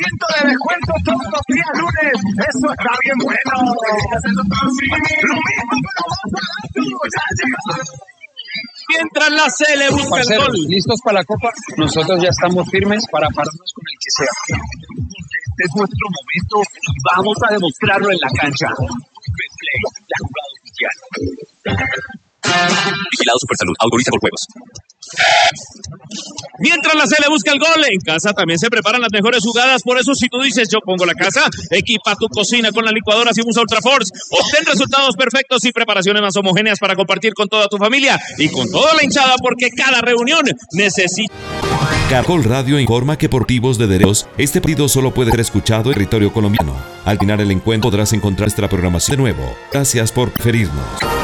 de descuento todos los días lunes. Eso está bien bueno. Lo mismo, pero más barato. Ya llegó. Mientras la Cele busca el gol. ¿Listos para la Copa? Nosotros ya estamos firmes para pararnos con el que sea. Este es nuestro momento y vamos a demostrarlo en la cancha. Betplay, la jugada oficial. Vigilado Supersalud. Autoriza por juegos. Mientras la Cele busca el gol, en casa también se preparan las mejores jugadas. Por eso, si tú dices yo pongo la casa, equipa tu cocina con la licuadora Simusa Ultra Force. Obtén resultados perfectos y preparaciones más homogéneas para compartir con toda tu familia y con toda la hinchada, porque cada reunión necesita. Caracol Radio informa que por motivos de derechos, este partido solo puede ser escuchado en territorio colombiano. Al final del encuentro podrás encontrar nuestra programación de nuevo. Gracias por preferirnos.